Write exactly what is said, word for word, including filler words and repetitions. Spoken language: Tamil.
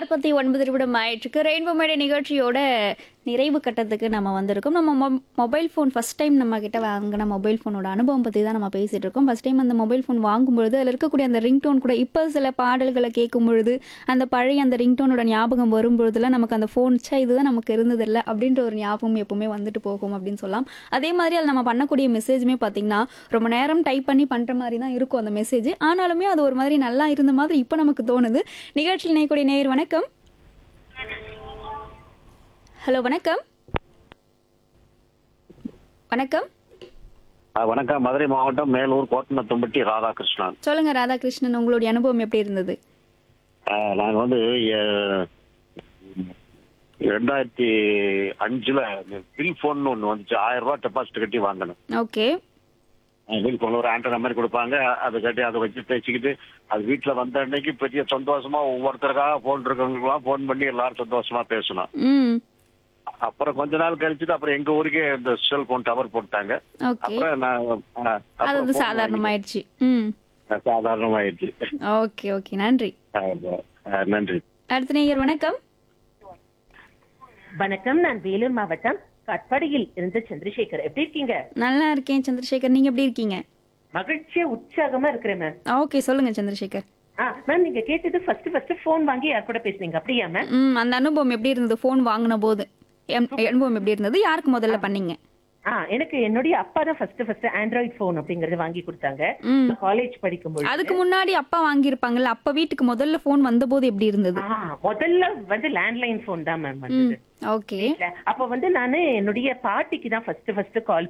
நாற்பத்தி ஒன்பது நிமிடம் ஆயிடுச்சு. ரெயின்போ மேடை நிகழ்ச்சியோட நிறைவு கட்டத்துக்கு நம்ம வந்திருக்கோம். நம்ம மொ மொபைல் ஃபோன் ஃபர்ஸ்ட் டைம் நம்ம கிட்ட வாங்கின மொபைல் ஃபோனோட அனுபவம் பற்றி தான் நம்ம பேசிகிட்டு இருக்கோம். ஃபர்ஸ்ட் டைம் அந்த மொபைல் ஃபோன் வாங்கும்பொழுது அதில் இருக்கக்கூடிய அந்த ரிங்டோன் கூட இப்போ சில பாடல்களை கேட்கும் பொழுது அந்த பழைய அந்த ரிங்டோனோட ஞாபகம் வரும்பொழுதுலாம் நமக்கு அந்த ஃபோன் ச்சே இதுதான் நமக்கு இருந்ததில்லை அப்படின்ற ஒரு ஞாபகம் எப்பவுமே வந்துட்டு போகும் அப்படின்னு சொல்லலாம். அதே மாதிரி அதில் நம்ம பண்ணக்கூடிய மெசேஜுமே பார்த்தீங்கன்னா ரொம்ப நேரம் டைப் பண்ணி பண்ணுற மாதிரி தான் இருக்கும் அந்த மெசேஜ். ஆனாலுமே அது ஒரு மாதிரி நல்லா இருந்த மாதிரி இப்போ நமக்கு தோணுது. நிகழ்ச்சியில் நேயக்கூடிய நேயர் வணக்கம். ஹலோ வணக்கம். வணக்கம். ஆ, வணக்கம். மதுரை மாவட்டம் மேலூர் கோட்டனத்தம்பட்டி ராதாகிருஷ்ணன். சொல்லுங்க ராதாகிருஷ்ணன், உங்களுடைய அனுபவம் எப்படி இருந்தது? ஆ, நாங்க வந்து எ- ரெண்டாயிரத்தி அஞ்சுல பில் போன் ஒண்ணு வந்துச்சு. ஆயிரம் ரூபாய் டெபாசிட் கட்டி வாங்கினேன். ஓகே. பில் போன் ஒரு ஆண்டனா மாதிரி கொடுப்பாங்க. அதை கட்டி அதை வச்சு பேசிக்கிட்டு அது வீட்டுல வந்த அன்னைக்கு பெரிய சந்தோஷமா ஒவ்வொருத்தருக்காக போன் இருக்கவங்களுக்குலாம் போன் பண்ணி எல்லாரும் சந்தோஷமா பேசணும். ம். அப்புறம் கொஞ்ச நாள் கழிச்சுட்டு அப்புறம் எங்க ஊருக்கே இந்த செல் போன் டவர் போட்டாங்க. ஓகே. அப்புறம் நான் ஆ, அது அப்புறம் வந்து phone சாதாரணமாயிடுச்சு. ம். வாங்கிட்டேன். சாதாரணமாயிடுச்சு. ஓகே ஓகே நன்றி. ஆ, ஆ, நன்றி. அடுத்த நேயர் வணக்கம். வணக்கம். நான் வேலூர் மாவட்டம் கட்பாடியில் இருந்து சந்திரசேகர். எப்படி இருக்கீங்க? நல்லா இருக்கேன் சந்திரசேகர், நீங்க எப்படி இருக்கீங்க? மகிழ்ச்சியா உற்சாகமா இருக்கிறேன் மேம். ஓகே சொல்லுங்க சந்திரசேகர். ஆ மேம், நீங்க கேட்டது ஃபர்ஸ்ட் ஃபர்ஸ்ட் போன் வாங்கி யார் கூட பேசுனீங்க அப்படியா மேம்? ம், அந்த அனுபவம் எப்படி இருந்தது? ஃபோன் வாங்கின போது எம்- அனுபவம் எப்படி இருந்தது? யாருக்கு முதல்ல பண்ணீங்க? ஆ எனக்கு என்னுடைய அப்பா தான் ஃபர்ஸ்ட் ஃபர்ஸ்ட் ஆண்ட்ராய்டு போன் அப்படிங்கறது வாங்கி கொடுத்தாங்க. ம். காலேஜ் படிக்கும்போது. அதுக்கு முன்னாடி அப்பா வாங்கியிருப்பாங்கல்ல, அப்பா வீட்டுக்கு முதல்ல ஃபோன் வந்தபோது எப்படி இருந்தது? ஆ, முதல்ல வந்து லேண்ட்லைன் போன் தான் மேம் ம். வந்தது. ஓகே. அப்ப வந்து நானு என்னுடைய பாட்டிக்கு தான் ஃபர்ஸ்ட் ஃபர்ஸ்ட் கால்